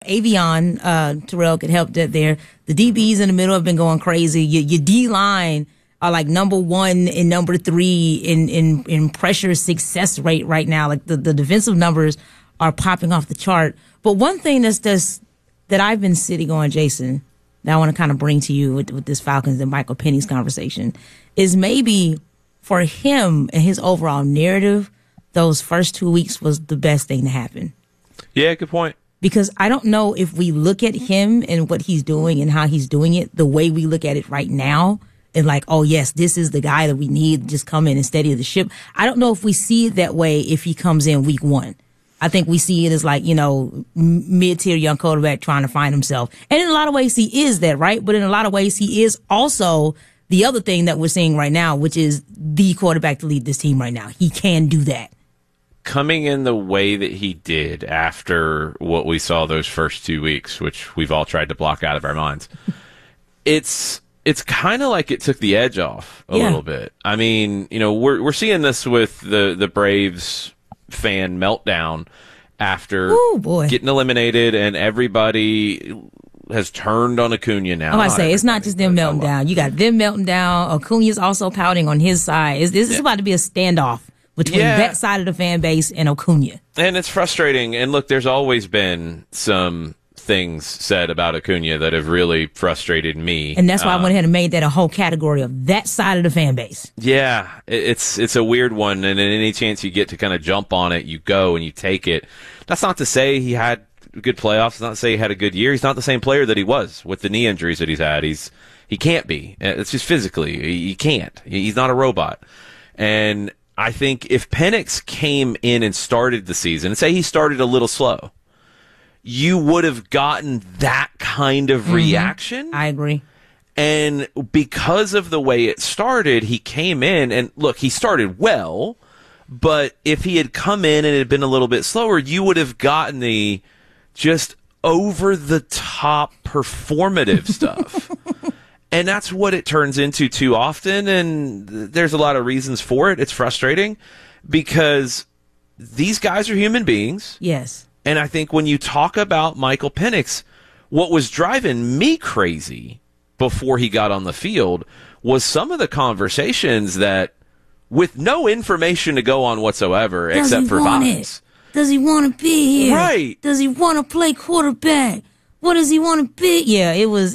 Avion, Terrell could help that there. The DBs in the middle have been going crazy. Your D-line are like number 1 and number 3 in pressure success rate right now. Like the defensive numbers are popping off the chart. But one thing that I've been sitting on, Jason, that I want to kind of bring to you with this Falcons and Michael Penix conversation is maybe for him and his overall narrative, those first 2 weeks was the best thing to happen. Yeah, good point. Because I don't know if we look at him and what he's doing and how he's doing it the way we look at it right now and like, oh, yes, this is the guy that we need to just come in and steady the ship. I don't know if we see it that way if he comes in week 1. I think we see it as like, mid-tier young quarterback trying to find himself. And in a lot of ways, he is that, right? But in a lot of ways, he is also the other thing that we're seeing right now, which is the quarterback to lead this team right now. He can do that. Coming in the way that he did after what we saw those first 2 weeks, which we've all tried to block out of our minds, it's kind of like it took the edge off a little bit. I mean, we're seeing this with the Braves fan meltdown after getting eliminated, and everybody has turned on Acuna now. I say it's not just them melting down. You got them melting down. Acuna's also pouting on his side. This is about to be a standoff between that side of the fan base and Acuna. And it's frustrating. And look, there's always been some things said about Acuna that have really frustrated me. And that's why I went ahead and made that a whole category of that side of the fan base. Yeah, it's a weird one. And any chance you get to kind of jump on it, you go and you take it. That's not to say he had good playoffs. It's not to say he had a good year. He's not the same player that he was with the knee injuries that he's had. He can't be. It's just physically. He can't. He's not a robot. And I think if Penix came in and started the season, and say he started a little slow, you would have gotten that kind of reaction. I agree. And because of the way it started, he came in and look, he started well, but if he had come in and it had been a little bit slower, you would have gotten the just over the top performative stuff. And that's what it turns into too often. And there's a lot of reasons for it. It's frustrating because these guys are human beings. Yes. And I think when you talk about Michael Penix, what was driving me crazy before he got on the field was some of the conversations that, with no information to go on whatsoever, except for vibes. Does he want to be here? Right. Does he want to play quarterback? What does he want to be? Yeah, it was,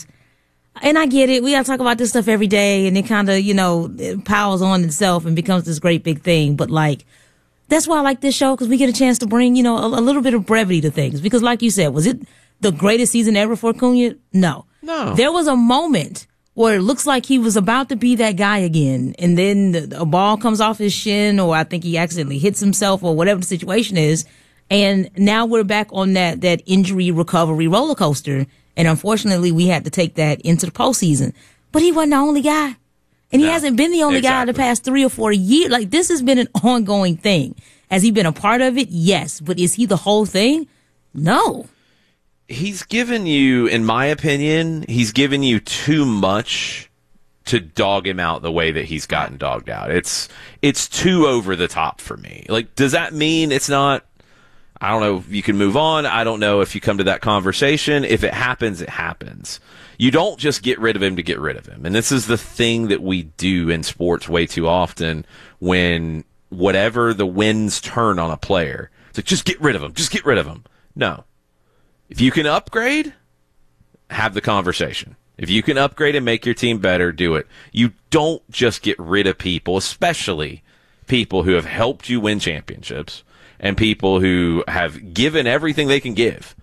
and I get it. We got to talk about this stuff every day, and it kind of, it piles on itself and becomes this great big thing. But like, that's why I like this show, because we get a chance to bring, a little bit of brevity to things. Because like you said, was it the greatest season ever for Acuna? No. There was a moment where it looks like he was about to be that guy again, and then a ball comes off his shin, or I think he accidentally hits himself, or whatever the situation is, and now we're back on that injury recovery roller coaster, and unfortunately we had to take that into the postseason. But he wasn't the only guy, and he hasn't been the only guy the past 3 or 4 years. Like, this has been an ongoing thing. Has he been a part of it? Yes. But is he the whole thing? No. He's given you, in my opinion, he's given you too much to dog him out the way that he's gotten dogged out. It's too over the top for me. Like, does that mean it's not, I don't know if you can move on. I don't know if you come to that conversation. If it happens, it happens. You don't just get rid of him to get rid of him. And this is the thing that we do in sports way too often when whatever the winds turn on a player. It's like, just get rid of him. Just get rid of him. No. If you can upgrade, have the conversation. If you can upgrade and make your team better, do it. You don't just get rid of people, especially people who have helped you win championships and people who have given everything they can give.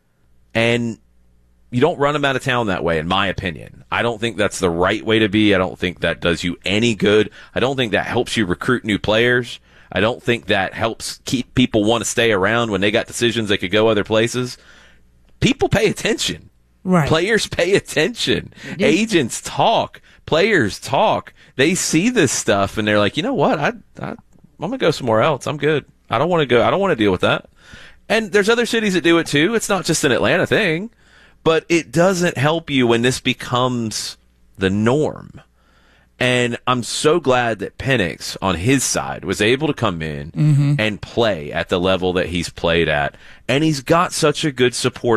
And you don't run them out of town that way, in my opinion. I don't think that's the right way to be. I don't think that does you any good. I don't think that helps you recruit new players. I don't think that helps keep people want to stay around when they got decisions they could go other places. People pay attention. Right. Players pay attention. Agents talk. Players talk. They see this stuff and they're like, you know what? I'm going to go somewhere else. I'm good. I don't want to go. I don't want to deal with that. And there's other cities that do it too. It's not just an Atlanta thing, but it doesn't help you when this becomes the norm. And I'm so glad that Penix, on his side, was able to come in and play at the level that he's played at. And he's got such a good support